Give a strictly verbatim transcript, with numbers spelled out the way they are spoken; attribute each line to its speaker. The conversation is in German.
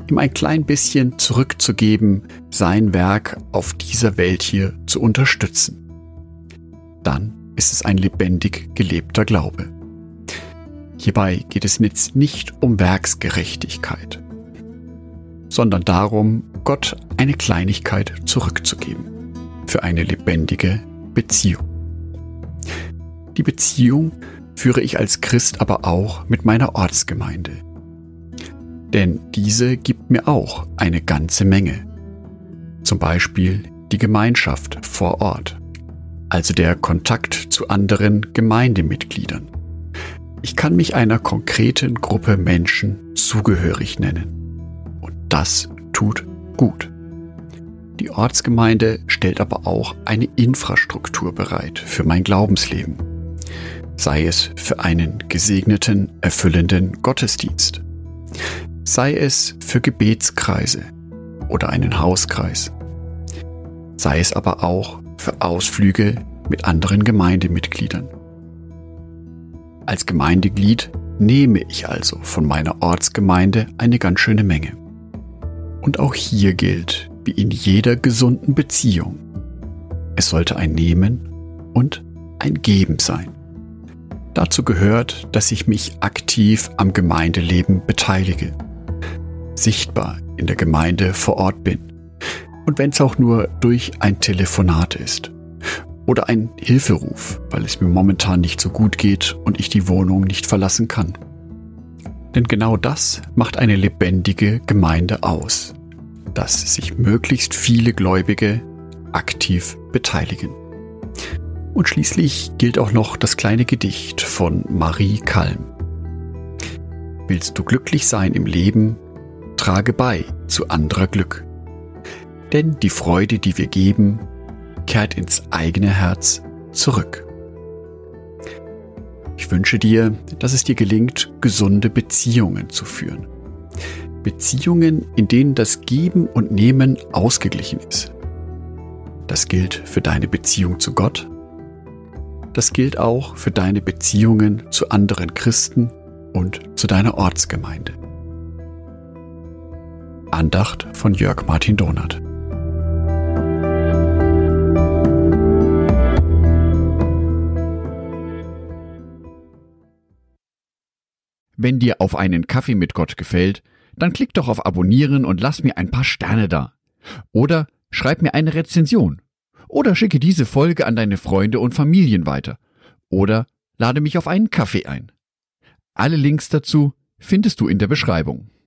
Speaker 1: ihm ein klein bisschen zurückzugeben, sein Werk auf dieser Welt hier zu unterstützen. Dann ist es ein lebendig gelebter Glaube. Hierbei geht es jetzt nicht um Werksgerechtigkeit, sondern darum, Gott eine Kleinigkeit zurückzugeben für eine lebendige Beziehung. Die Beziehung führe ich als Christ aber auch mit meiner Ortsgemeinde. Denn diese gibt mir auch eine ganze Menge. Zum Beispiel die Gemeinschaft vor Ort, also der Kontakt zu anderen Gemeindemitgliedern. Ich kann mich einer konkreten Gruppe Menschen zugehörig nennen. Und das tut gut. Die Ortsgemeinde stellt aber auch eine Infrastruktur bereit für mein Glaubensleben. Sei es für einen gesegneten, erfüllenden Gottesdienst. Sei es für Gebetskreise oder einen Hauskreis. Sei es aber auch für Ausflüge mit anderen Gemeindemitgliedern. Als Gemeindeglied nehme ich also von meiner Ortsgemeinde eine ganz schöne Menge. Und auch hier gilt, wie in jeder gesunden Beziehung, es sollte ein Nehmen und ein Geben sein. Dazu gehört, dass ich mich aktiv am Gemeindeleben beteilige, sichtbar in der Gemeinde vor Ort bin und wenn es auch nur durch ein Telefonat ist oder ein Hilferuf, weil es mir momentan nicht so gut geht und ich die Wohnung nicht verlassen kann. Denn genau das macht eine lebendige Gemeinde aus, dass sich möglichst viele Gläubige aktiv beteiligen. Und schließlich gilt auch noch das kleine Gedicht von Marie Kalm. Willst du glücklich sein im Leben, trage bei zu anderer Glück. Denn die Freude, die wir geben, kehrt ins eigene Herz zurück. Ich wünsche dir, dass es dir gelingt, gesunde Beziehungen zu führen. Beziehungen, in denen das Geben und Nehmen ausgeglichen ist. Das gilt für deine Beziehung zu Gott. Das gilt auch für deine Beziehungen zu anderen Christen und zu deiner Ortsgemeinde. Andacht von Jörg Martin Donath.
Speaker 2: Wenn dir Auf einen Kaffee mit Gott gefällt, dann klick doch auf Abonnieren und lass mir ein paar Sterne da. Oder schreib mir eine Rezension. Oder schicke diese Folge an deine Freunde und Familien weiter. Oder lade mich auf einen Kaffee ein. Alle Links dazu findest du in der Beschreibung.